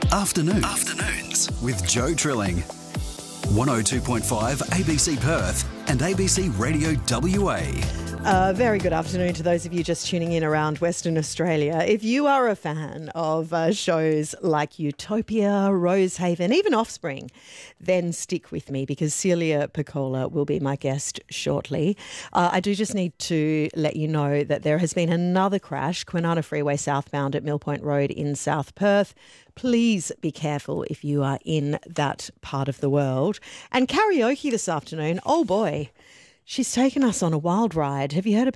Afternoons with Joe Trilling. 102.5 ABC Perth and ABC Radio WA. Very good afternoon to those of you just tuning in around Western Australia. If you are a fan of shows like Utopia, Rosehaven, even Offspring, then stick with me because Celia Piccola will be my guest shortly. I do just need to let you know that there has been another crash, Kwinana Freeway southbound at Mill Point Road in South Perth. Please be careful if you are in that part of the world. And karaoke this afternoon, oh boy, she's taken us on a wild ride. Have you heard about